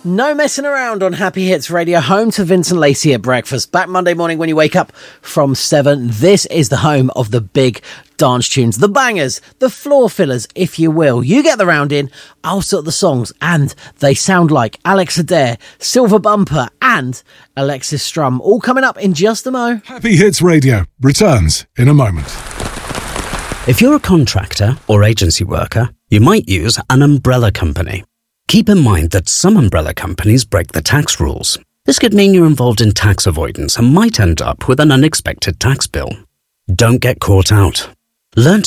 No messing around on Happy Hits Radio, home to Vincent Lacey at breakfast. Back Monday morning when you wake up from 7. This is the home of the big dance tunes, the bangers, the floor fillers, if you will. You get the round in, I'll sort the songs, and they sound like Alex Adair, Silver Bumper, and Alexis Strum. All coming up in just a mo. Happy Hits Radio returns in a moment. If you're a contractor or agency worker, you might use an umbrella company. Keep in mind that some umbrella companies break the tax rules. This could mean you're involved in tax avoidance and might end up with an unexpected tax bill. Don't get caught out. Learn